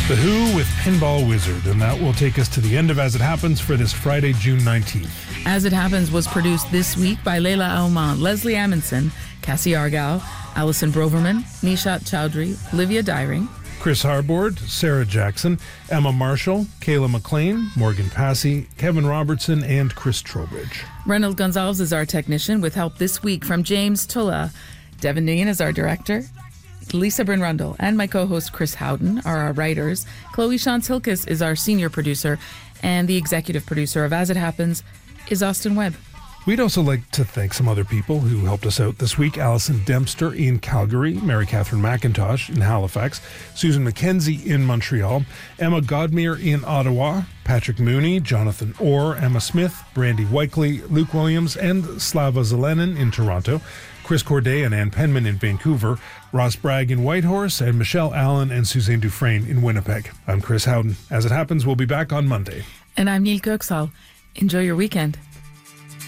The Who with Pinball Wizard, and that will take us to the end of As It Happens for this Friday, June 19th. As It Happens was produced this week by Leila Alman, Leslie Amundsen, Cassie Argyle, Alison Broverman, Nishat Chowdhury, Olivia Dyring, Chris Harbord, Sarah Jackson, Emma Marshall, Kayla McLean, Morgan Passy, Kevin Robertson, and Chris Trowbridge. Reynold Gonzalez is our technician, with help this week from James Tulla. Devin Dean is our director. Lisa Bryn Rundle and my co-host Chris Howden are our writers. Chloe Shantz-Hilkes is our senior producer, and the executive producer of As It Happens is Austin Webb. We'd also like to thank some other people who helped us out this week. Alison Dempster in Calgary, Mary Catherine McIntosh in Halifax, Susan McKenzie in Montreal, Emma Godmere in Ottawa, Patrick Mooney, Jonathan Orr, Emma Smith, Brandy Whiteley, Luke Williams, and Slava Zelenin in Toronto, Chris Corday and Ann Penman in Vancouver, Ross Bragg in Whitehorse, and Michelle Allen and Suzanne Dufresne in Winnipeg. I'm Chris Howden. As It Happens, we'll be back on Monday. And I'm Neil Kirksall. Enjoy your weekend.